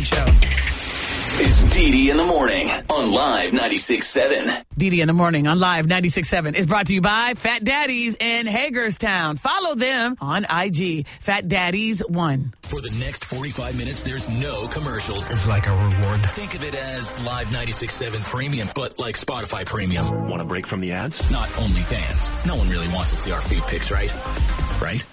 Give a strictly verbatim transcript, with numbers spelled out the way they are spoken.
Morning Show. It's D D in the Morning on Live ninety-six point seven. D D in the Morning on Live ninety-six point seven is brought to you by Fat Daddies in Hagerstown. Follow them on I G, Fat Daddies one. For the next forty-five minutes, there's no commercials. It's like a reward. Think of it as Live ninety-six point seven Premium, but like Spotify Premium. Want a break from the ads? Not OnlyFans. No one really wants to see our feed pics, right? Right?